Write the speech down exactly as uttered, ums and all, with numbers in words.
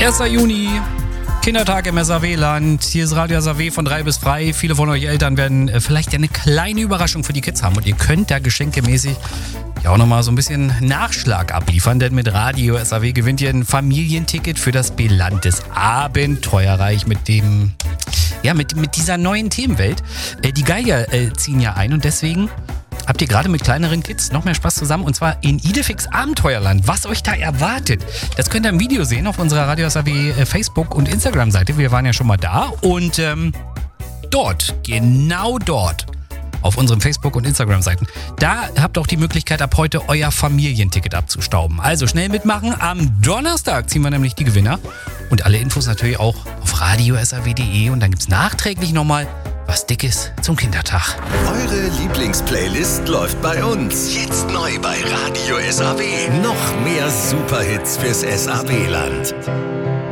erster Juni, Kindertag im S A W-Land. Hier ist Radio S A W von drei bis frei. Viele von euch Eltern werden äh, vielleicht eine kleine Überraschung für die Kids haben. Und ihr könnt da geschenkemäßig ja auch nochmal so ein bisschen Nachschlag abliefern. Denn mit Radio S A W gewinnt ihr ein Familienticket für das B-Land des Abenteuerreich mit dem... Ja, mit, mit dieser neuen Themenwelt. Äh, die Geiger äh, ziehen ja ein und deswegen habt ihr gerade mit kleineren Kids noch mehr Spaß zusammen und zwar in Idefix Abenteuerland. Was euch da erwartet, das könnt ihr im Video sehen auf unserer Radio S A W äh, Facebook- und Instagram-Seite. Wir waren ja schon mal da und ähm, dort, genau dort, auf unseren Facebook- und Instagram-Seiten, da habt ihr auch die Möglichkeit, ab heute euer Familienticket abzustauben. Also schnell mitmachen. Am Donnerstag ziehen wir nämlich die Gewinner. Und alle Infos natürlich auch auf radio s a w punkt de. Und dann gibt es nachträglich nochmal was Dickes zum Kindertag. Eure Lieblingsplaylist läuft bei uns. Jetzt neu bei Radio S A W. Noch mehr Superhits fürs S A W-Land.